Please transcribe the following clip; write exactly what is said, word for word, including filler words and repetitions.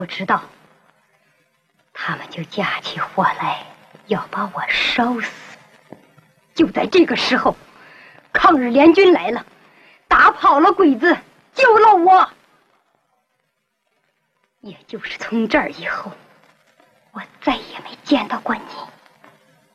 我知道，他们就架起火来要把我烧死。就在这个时候，抗日联军来了，打跑了鬼子，救了我。也就是从这儿以后，我再也没见到过你。